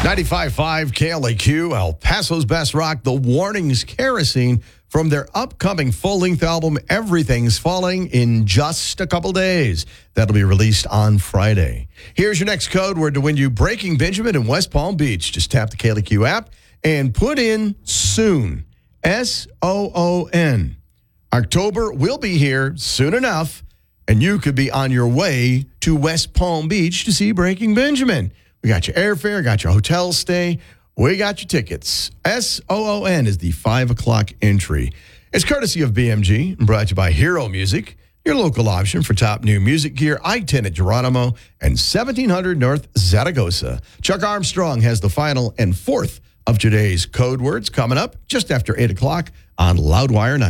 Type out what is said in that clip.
95.5 KLAQ, El Paso's Best Rock, The Warnings Kerosene from their upcoming full-length album, Everything's Falling, in just a couple days. That'll be released on Friday. Here's your next code word to win you Breaking Benjamin in West Palm Beach. Just tap the KLAQ app and put in SOON, SOON. October will be here soon enough, and you could be on your way to West Palm Beach to see Breaking Benjamin. We got your airfare, got your hotel stay. We got your tickets. SOON is the 5 o'clock entry. It's courtesy of BMG and brought to you by Hero Music, your local option for top new music gear, I-10 at Geronimo and 1700 North Zaragoza. Chuck Armstrong has the final and fourth of today's code words coming up just after 8 o'clock on Loudwire 9.